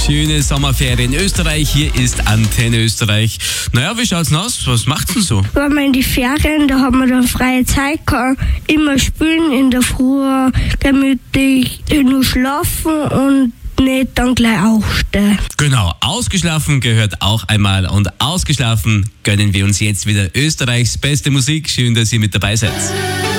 Schöne Sommerferien in Österreich. Hier ist Antenne Österreich. Naja, wie schaut's denn aus? Was macht's denn so? Wenn wir in die Ferien, da haben wir dann freie Zeit, kann immer spielen, in der Früh gemütlich nur schlafen und nicht dann gleich aufstehen. Genau, ausgeschlafen gehört auch einmal und ausgeschlafen gönnen wir uns jetzt wieder Österreichs beste Musik. Schön, dass ihr mit dabei seid.